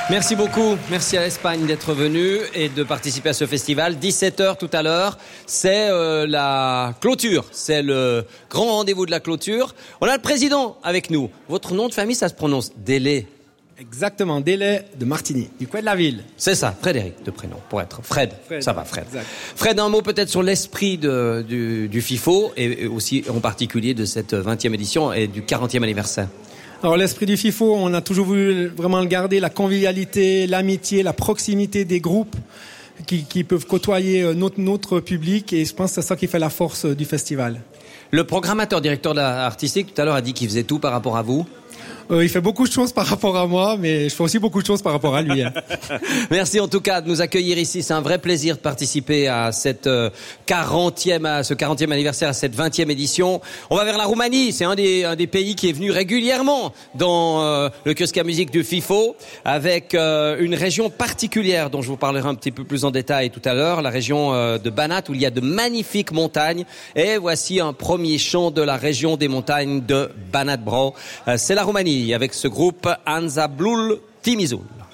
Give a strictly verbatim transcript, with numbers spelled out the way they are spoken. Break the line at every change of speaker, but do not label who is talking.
Merci beaucoup, merci à l'Espagne d'être venu et de participer à ce festival. dix-sept heures tout à l'heure, c'est euh, la clôture, c'est le grand rendez-vous de la clôture. On a le président avec nous. Votre nom de famille, ça se prononce Délé.
Exactement, Délé de Martigny, du coin de la ville.
C'est ça, Frédéric de prénom, pour être Fred.
Fred.
Ça va, Fred.
Exact.
Fred, un mot peut-être sur l'esprit de, du, du FIFO et aussi en particulier de cette vingtième édition et du quarantième anniversaire.
Alors l'esprit du FIFO, on a toujours voulu vraiment le garder, la convivialité, l'amitié, la proximité des groupes qui, qui peuvent côtoyer notre, notre public, et je pense que c'est ça qui fait la force du festival. Le
programmateur, directeur artistique, tout à l'heure a dit qu'il faisait tout par rapport à vous.
Euh, il fait beaucoup de choses par rapport à moi, mais je fais aussi beaucoup de choses par rapport à lui. Hein.
Merci en tout cas de nous accueillir ici. C'est un vrai plaisir de participer à cette quarantième, à ce quarantième anniversaire, à cette vingtième édition. On va vers la Roumanie. C'est un des, un des pays qui est venu régulièrement dans euh, le kiosque à musique du FIFO, avec euh, une région particulière dont je vous parlerai un petit peu plus en détail tout à l'heure, la région euh, de Banat, où il y a de magnifiques montagnes. Et voici un premier chant de la région des montagnes de Banat Brau. Euh, c'est la Roumanie, avec ce groupe Anzablul Timizul.